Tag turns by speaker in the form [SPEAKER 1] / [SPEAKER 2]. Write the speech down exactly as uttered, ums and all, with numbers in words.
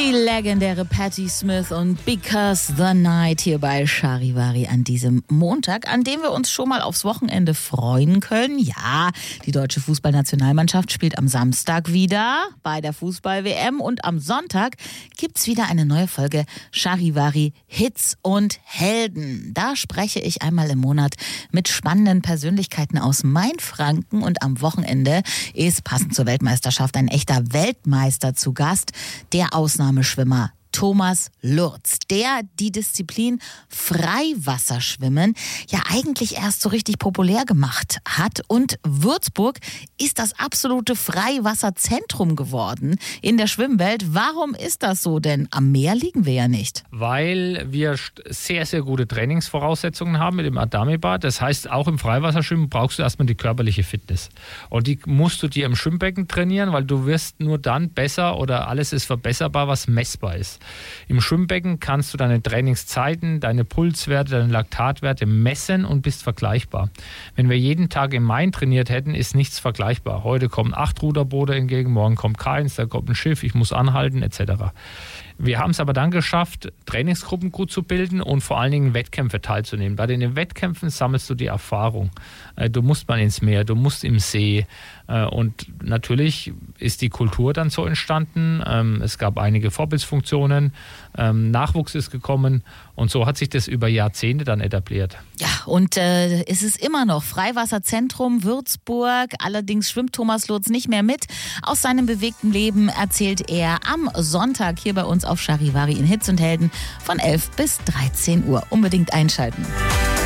[SPEAKER 1] Die legendäre Patti Smith und Because the Night hier bei Charivari an diesem Montag, an dem wir uns schon mal aufs Wochenende freuen können. Ja, die deutsche Fußballnationalmannschaft spielt am Samstag wieder bei der Fußball-W M und am Sonntag gibt's wieder eine neue Folge Charivari Hits und Helden. Da spreche ich einmal im Monat mit spannenden Persönlichkeiten aus Mainfranken und am Wochenende ist passend zur Weltmeisterschaft ein echter Weltmeister zu Gast, der Ausnahmeschwimmer Thomas Lurz, der die Disziplin Freiwasserschwimmen ja eigentlich erst so richtig populär gemacht hat. Und Würzburg ist das absolute Freiwasserzentrum geworden in der Schwimmwelt. Warum ist das so? Denn am Meer liegen wir ja nicht.
[SPEAKER 2] Weil wir sehr, sehr gute Trainingsvoraussetzungen haben mit dem Adami-Bad. Das heißt, auch im Freiwasserschwimmen brauchst du erstmal die körperliche Fitness. Und die musst du dir im Schwimmbecken trainieren, weil du wirst nur dann besser oder alles ist verbesserbar, was messbar ist. Im Schwimmbecken kannst du deine Trainingszeiten, deine Pulswerte, deine Laktatwerte messen und bist vergleichbar. Wenn wir jeden Tag im Main trainiert hätten, ist nichts vergleichbar. Heute kommen acht Ruderboote entgegen, morgen kommt keins, da kommt ein Schiff, ich muss anhalten et cetera. Wir haben es aber dann geschafft, Trainingsgruppen gut zu bilden und vor allen Dingen Wettkämpfe teilzunehmen. Bei den Wettkämpfen sammelst du die Erfahrung. Du musst mal ins Meer, du musst im See. Und natürlich ist die Kultur dann so entstanden. Es gab einige Vorbildsfunktionen, Nachwuchs ist gekommen und so hat sich das über Jahrzehnte dann etabliert.
[SPEAKER 1] Ja, und äh, es ist immer noch Freiwasserzentrum Würzburg. Allerdings schwimmt Thomas Lurz nicht mehr mit. Aus seinem bewegten Leben erzählt er am Sonntag hier bei uns auf Charivari in Hits und Helden von elf bis dreizehn Uhr. Unbedingt einschalten.